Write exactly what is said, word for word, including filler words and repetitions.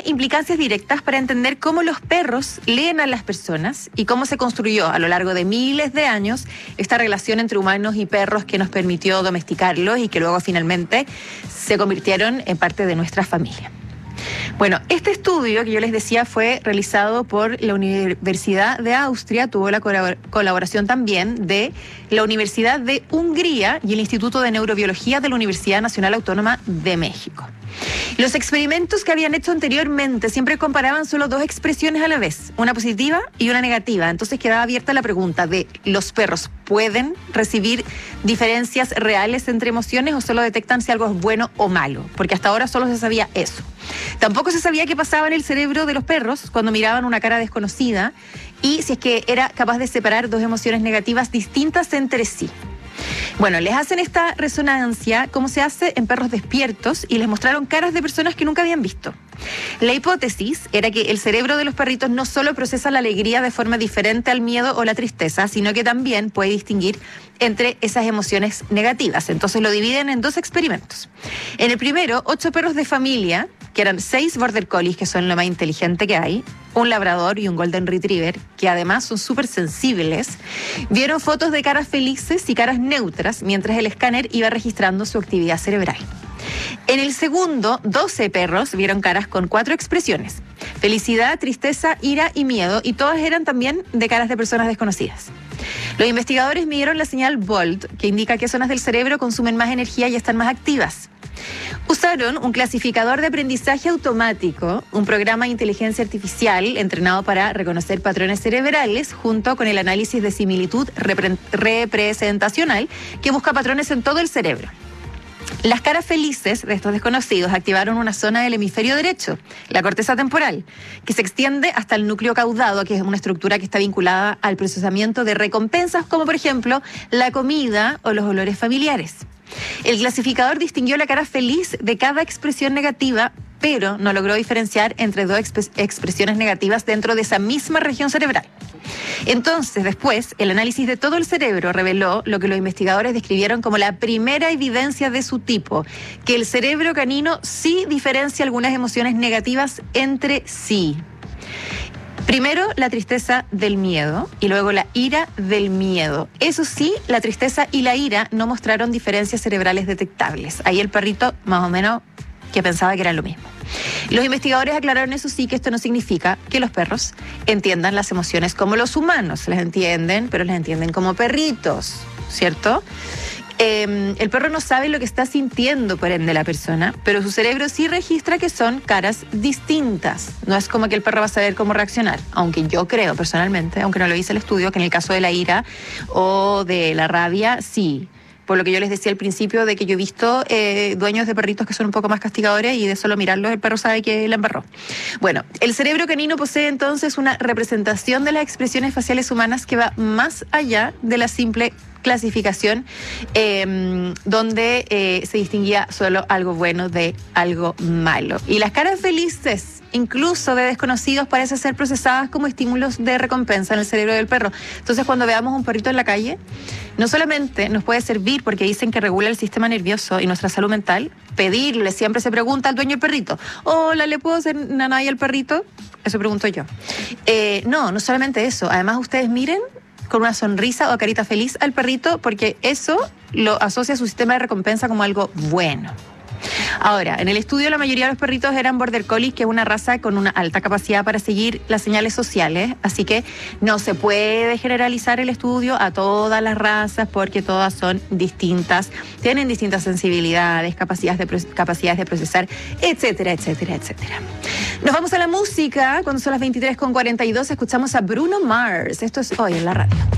implicancias directas para entender cómo los perros leen a las personas y cómo se construyó a lo largo de miles de años esta relación entre humanos y perros que nos permitió domesticarlos y que luego finalmente se convirtieron en parte de nuestra familia. Bueno, este estudio que yo les decía fue realizado por la Universidad de Austria, tuvo la colaboración también de la Universidad de Hungría y el Instituto de Neurobiología de la Universidad Nacional Autónoma de México. Los experimentos que habían hecho anteriormente siempre comparaban solo dos expresiones a la vez, una positiva y una negativa. Entonces quedaba abierta la pregunta de ¿los perros pueden recibir diferencias reales entre emociones o solo detectan si algo es bueno o malo? Porque hasta ahora solo se sabía eso. Tampoco se sabía qué pasaba en el cerebro de los perros cuando miraban una cara desconocida y si es que era capaz de separar dos emociones negativas distintas entre sí. Bueno, les hacen esta resonancia como se hace en perros despiertos y les mostraron caras de personas que nunca habían visto. La hipótesis era que el cerebro de los perritos no solo procesa la alegría de forma diferente al miedo o la tristeza, sino que también puede distinguir entre esas emociones negativas. Entonces lo dividen en dos experimentos. En el primero, ocho perros de familia, que eran seis border collies, que son lo más inteligente que hay, un labrador y un golden retriever, que además son súper sensibles, vieron fotos de caras felices y caras neutras mientras el escáner iba registrando su actividad cerebral. En el segundo, doce perros vieron caras con cuatro expresiones: felicidad, tristeza, ira y miedo, y todas eran también de caras de personas desconocidas. Los investigadores midieron la señal Bold, que indica qué zonas del cerebro consumen más energía y están más activas. Usaron un clasificador de aprendizaje automático, un programa de inteligencia artificial entrenado para reconocer patrones cerebrales, junto con el análisis de similitud repre- representacional, que busca patrones en todo el cerebro. Las caras felices de estos desconocidos activaron una zona del hemisferio derecho, la corteza temporal, que se extiende hasta el núcleo caudado, que es una estructura que está vinculada al procesamiento de recompensas, como por ejemplo la comida o los olores familiares. El clasificador distinguió la cara feliz de cada expresión negativa, pero no logró diferenciar entre dos exp- expresiones negativas dentro de esa misma región cerebral. Entonces, después, el análisis de todo el cerebro reveló lo que los investigadores describieron como la primera evidencia de su tipo, que el cerebro canino sí diferencia algunas emociones negativas entre sí. Primero, la tristeza del miedo y luego la ira del miedo. Eso sí, la tristeza y la ira no mostraron diferencias cerebrales detectables. Ahí el perrito, más o menos, que pensaba que era lo mismo. Los investigadores aclararon, eso sí, que esto no significa que los perros entiendan las emociones como los humanos. Las entienden, pero las entienden como perritos, ¿cierto? Eh, el perro no sabe lo que está sintiendo, por ende, la persona, pero su cerebro sí registra que son caras distintas. No es como que el perro va a saber cómo reaccionar, aunque yo creo personalmente, aunque no lo hice el estudio, que en el caso de la ira o de la rabia, sí. Por lo que yo les decía al principio, de que yo he visto eh, dueños de perritos que son un poco más castigadores y de solo mirarlos el perro sabe que la embarró. Bueno, el cerebro canino posee entonces una representación de las expresiones faciales humanas que va más allá de la simple clasificación, eh, donde eh, se distinguía solo algo bueno de algo malo. Y las caras felices, incluso de desconocidos, parecen ser procesadas como estímulos de recompensa en el cerebro del perro. Entonces, cuando veamos un perrito en la calle, no solamente nos puede servir porque dicen que regula el sistema nervioso y nuestra salud mental, pedirle, siempre se pregunta al dueño del perrito: hola, ¿le puedo hacer nanay al perrito? Eso pregunto yo. Eh, no, no solamente eso. Además, ustedes miren con una sonrisa o carita feliz al perrito, porque eso lo asocia a su sistema de recompensa como algo bueno. Ahora, en el estudio la mayoría de los perritos eran border collies, que es una raza con una alta capacidad para seguir las señales sociales, así que no se puede generalizar el estudio a todas las razas porque todas son distintas, tienen distintas sensibilidades, capacidades de, capacidades de procesar, etcétera, etcétera, etcétera. Nos vamos a la música. Cuando son las veintitrés con cuarenta y dos escuchamos a Bruno Mars. Esto es Hoy en la Radio.